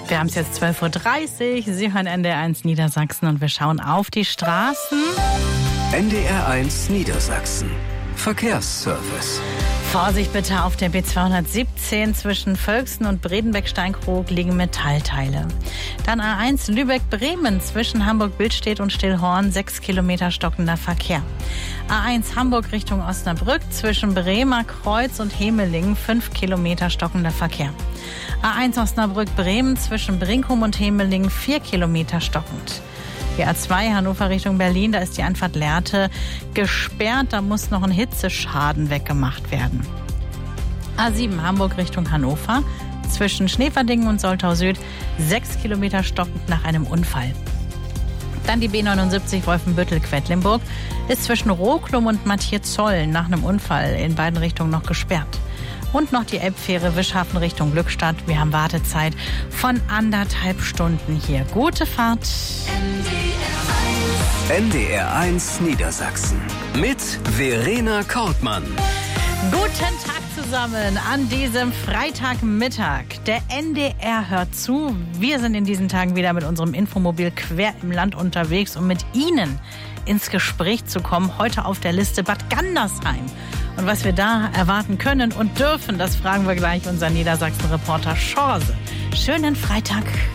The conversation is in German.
Wir haben es jetzt 12.30 Uhr. Sie hören NDR1 Niedersachsen und wir schauen auf die Straßen. NDR1 Niedersachsen. Verkehrsservice. Vorsicht bitte auf der B217 zwischen Völksen und Bredenbeck-Steinkrug liegen Metallteile. Dann A1 Lübeck-Bremen zwischen Hamburg-Billstedt und Stillhorn 6 Kilometer stockender Verkehr. A1 Hamburg Richtung Osnabrück zwischen Bremer Kreuz und Hemelingen 5 Kilometer stockender Verkehr. A1 Osnabrück-Bremen zwischen Brinkum und Hemelingen 4 Kilometer stockend. Die A2 Hannover Richtung Berlin, da ist die Einfahrt Lehrte gesperrt. Da muss noch ein Hitzeschaden weggemacht werden. A7 Hamburg Richtung Hannover zwischen Schneverdingen und Soltau Süd 6 Kilometer stockend nach einem Unfall. Dann die B79 Wolfenbüttel-Quedlinburg ist zwischen Roklum und Matthias-Zoll nach einem Unfall in beiden Richtungen noch gesperrt. Und noch die Elbfähre Wischhafen Richtung Glückstadt. Wir haben Wartezeit von 1,5 Stunden hier. Gute Fahrt. NDR1 Niedersachsen mit Verena Kortmann. Guten Tag zusammen an diesem Freitagmittag. Der NDR hört zu. Wir sind in diesen Tagen wieder mit unserem Infomobil quer im Land unterwegs, um mit Ihnen ins Gespräch zu kommen. Heute auf der Liste Bad Gandersheim. Und was wir da erwarten können und dürfen, das fragen wir gleich unseren Niedersachsen-Reporter Schorse. Schönen Freitag.